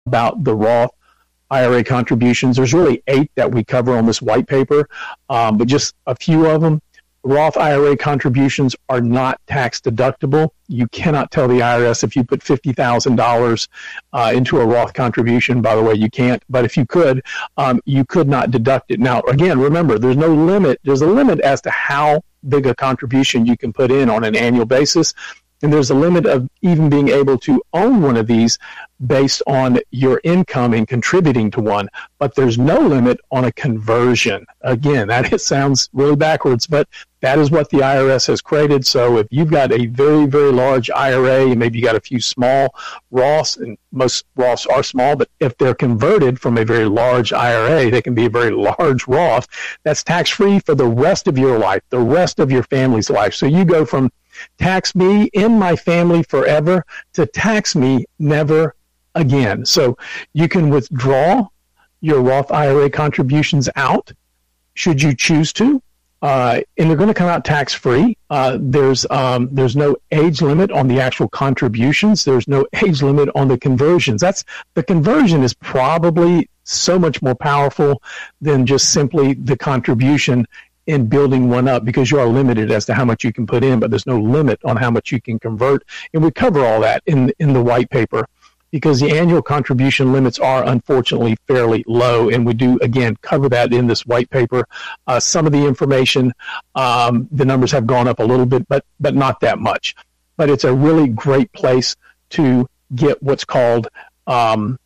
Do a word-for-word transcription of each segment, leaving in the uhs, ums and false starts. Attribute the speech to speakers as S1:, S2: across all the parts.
S1: about the Roth I R A contributions. There's really eight that we cover on this white paper, um, but just a few of them. Roth I R A contributions are not tax deductible. You cannot tell the I R S if you put fifty thousand dollars uh, into a Roth contribution. By the way, you can't, but if you could, um, you could not deduct it. Now, again, remember, there's no limit. There's a limit as to how big a contribution you can put in on an annual basis. And there's a limit of even being able to own one of these based on your income and contributing to one. But there's no limit on a conversion. Again, that is, sounds really backwards, but that is what the I R S has created. So if you've got a very, very large I R A, and maybe you got a few small Roths, and most Roths are small, but if they're converted from a very large I R A, they can be a very large Roth. That's tax-free for the rest of your life, the rest of your family's life. So you go from tax me in my family forever to tax me never again. So you can withdraw your Roth I R A contributions out should you choose to, uh, and they're going to come out tax-free. Uh, there's um, there's no age limit on the actual contributions. There's no age limit on the conversions. That's the conversion is probably so much more powerful than just simply the contribution in building one up, because you are limited as to how much you can put in, but there's no limit on how much you can convert. And we cover all that in in the white paper, because the annual contribution limits are unfortunately fairly low. And we do, again, cover that in this white paper. Uh, some of the information, um, the numbers have gone up a little bit, but but not that much. But it's a really great place to get what's called um,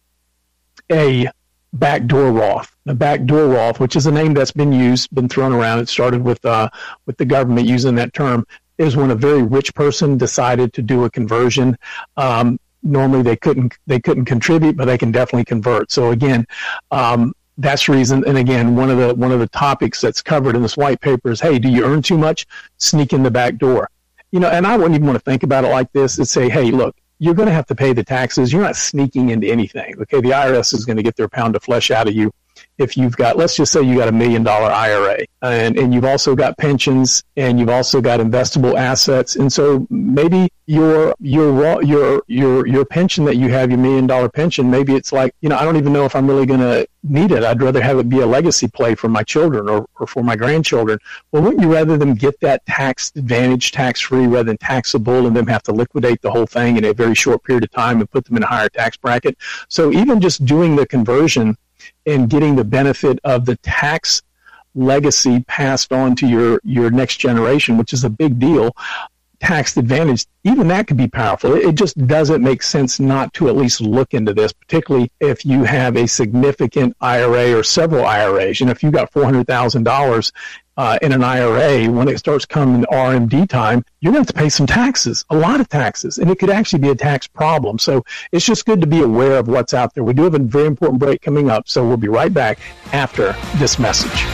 S1: a backdoor Roth. The backdoor Roth, which is a name that's been used, been thrown around. It started with uh, with the government using that term, is when a very rich person decided to do a conversion. Um, normally they couldn't they couldn't contribute, but they can definitely convert. So again, um, that's the reason. And again, one of the one of the topics that's covered in this white paper is, hey, do you earn too much? Sneak in the back door. You know, and I wouldn't even want to think about it like this and say, hey, look, you're going to have to pay the taxes. You're not sneaking into anything. Okay, the I R S is going to get their pound of flesh out of you if you've got, let's just say you got a million dollar I R A, and, and you've also got pensions, and you've also got investable assets. And so maybe your your your your your pension that you have, your million dollar pension, maybe it's like, you know, I don't even know if I'm really going to need it. I'd rather have it be a legacy play for my children or, or for my grandchildren. Well, wouldn't you rather them get that tax advantage tax-free rather than taxable, and them have to liquidate the whole thing in a very short period of time and put them in a higher tax bracket? So even just doing the conversion and getting the benefit of the tax legacy passed on to your, your next generation, which is a big deal, tax advantage, even that could be powerful. It just doesn't make sense not to at least look into this, particularly if you have a significant I R A or several I R As. And if you've got four hundred thousand dollars uh, in an I R A, when it starts coming R M D time, you're going to have to pay some taxes, a lot of taxes, and it could actually be a tax problem. So it's just good to be aware of what's out there. We do have a very important break coming up, so we'll be right back after this message.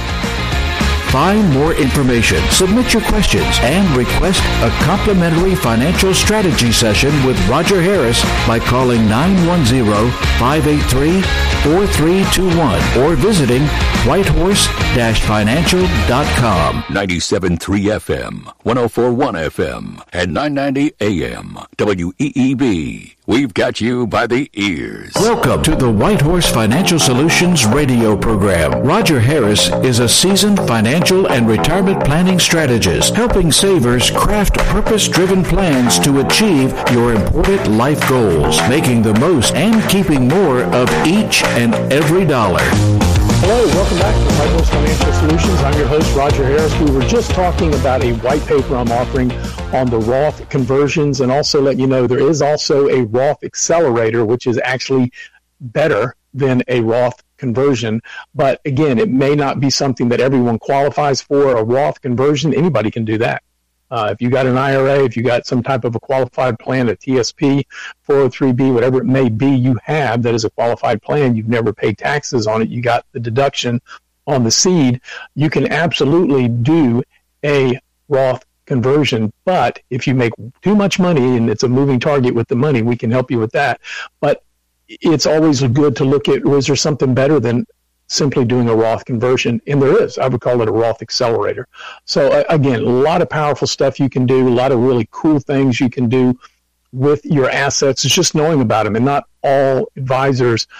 S2: Find more information, submit your questions, and request a complimentary financial strategy session with Roger Harris by calling nine one zero, five eight three, four three two one or visiting whitehorse dash financial dot com.
S3: ninety-seven point three F M, one oh four point one F M, and nine ninety A M, W E E B. We've got you by the ears.
S2: Welcome to the Whitehorse Financial Solutions radio program. Roger Harris is a seasoned financial and retirement planning strategist, helping savers craft purpose-driven plans to achieve your important life goals, making the most and keeping more of each and every dollar.
S1: Hello, welcome back to Whitehorse Financial Solutions. I'm your host, Roger Harris. We were just talking about a white paper I'm offering on the Roth conversions, and also let you know there is also a Roth accelerator, which is actually better than a Roth conversion. But again, it may not be something that everyone qualifies for. A Roth conversion, anybody can do that. Uh, if you got an I R A, if you got some type of a qualified plan, a T S P, four oh three B, whatever it may be you have that is a qualified plan, you've never paid taxes on it, you got the deduction on the seed, you can absolutely do a Roth conversion. But if you make too much money and it's a moving target with the money, we can help you with that. But it's always good to look at, is there something better than simply doing a Roth conversion? And there is. I would call it a Roth accelerator. So uh, again, a lot of powerful stuff you can do, a lot of really cool things you can do with your assets. It's just knowing about them, and not all advisors